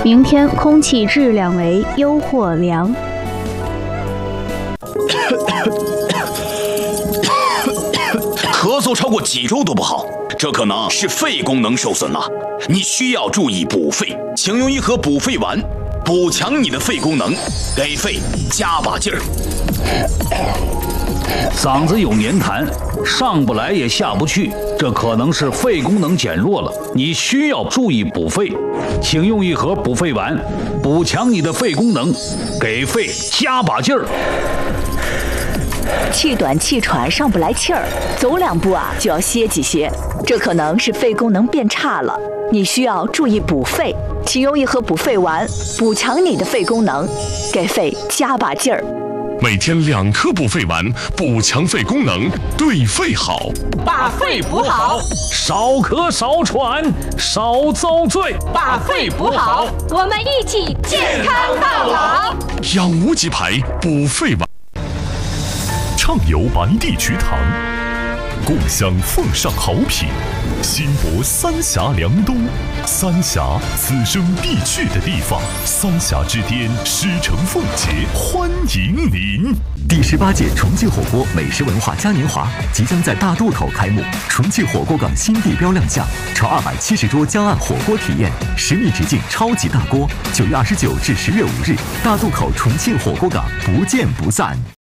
明天空气质量为优或良。 咳嗽超过几周都不好，这可能是肺功能受损了，你需要注意补肺，请用一盒补肺丸，补强你的肺功能，给肺加把劲儿。 嗓子有黏痰，上不来也下不去，这可能是肺功能减弱了，你需要注意补肺，请用一盒补肺丸，补强你的肺功能，给肺加把劲儿。 气短气喘上不来气儿，走2步就要歇几歇，这可能是肺功能变差了，你需要注意补肺，请用一盒补肺丸，补强你的肺功能，给肺加把劲儿。 每天2颗补肺丸，补强肺功能，对肺好， 把肺补好， 少咳少喘少遭罪， 把肺补好， 我们一起健康到老。 养无极牌补肺丸。畅游白帝渠塘，共享奉上好品，新博三峡良东，三峡此生必去的地方，三峡之巅狮城凤节欢迎您。 第18届重庆火锅美食文化嘉年华即将在大渡口开幕，重庆火锅港新地标亮相，超270桌江岸火锅体验，实力直径超级大锅。9月29至10月5日，大渡口重庆火锅港不见不散。